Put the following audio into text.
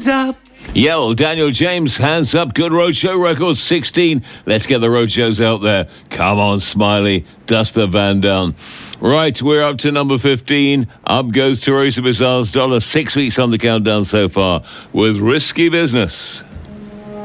Hands up. Yeah, well, Daniel James, Hands Up, good roadshow record, 16. Let's get the roadshows out there. Come on, Smiley, dust the van down. Right, we're up to number 15. Up goes Teresa Bizarre's dollar, 6 weeks on the countdown so far with Risky Business.